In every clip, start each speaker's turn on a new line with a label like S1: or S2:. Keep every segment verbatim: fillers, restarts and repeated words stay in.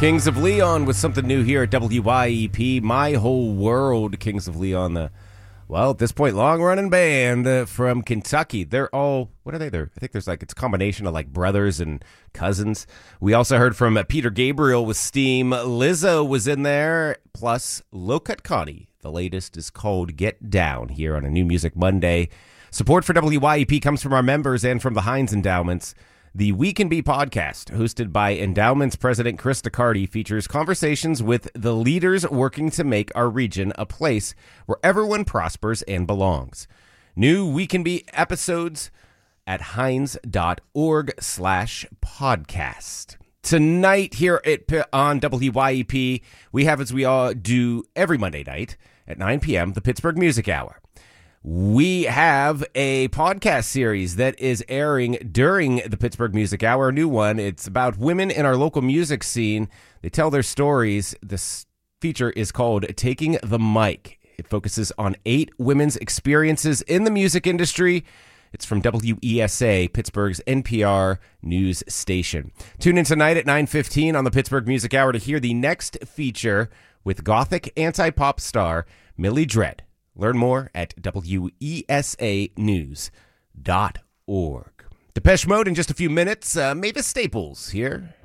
S1: Kings of Leon with something new here at W Y E P. My Whole World. Kings of Leon, the, well, at this point, long-running band uh, from Kentucky. They're all, what are they? They're, I think there's like, it's a combination of like brothers and cousins. We also heard from uh, Peter Gabriel with Steam. Lizzo was in there, plus Low Cut Connie. The latest is called Get Down here on a New Music Monday. Support for W Y E P comes from our members and from the Heinz Endowments. The We Can Be podcast, hosted by Endowments President Chris DeCardi, features conversations with the leaders working to make our region a place where everyone prospers and belongs. New We Can Be episodes at heinz.org slash podcast. Tonight here at, on W Y E P, we have, as we all do every Monday night at nine p.m., the Pittsburgh Music Hour. We have a podcast series that is airing during the Pittsburgh Music Hour, a new one. It's about women in our local music scene. They tell their stories. This feature is called Taking the Mic. It focuses on eight women's experiences in the music industry. It's from W E S A, Pittsburgh's N P R news station. Tune in tonight at nine fifteen on the Pittsburgh Music Hour to hear the next feature with Gothic anti-pop star Millie Dredd. Learn more at W E S A news dot org. Depeche Mode in just a few minutes. Uh, Mavis Staples here.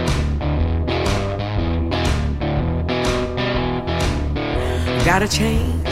S2: Got a change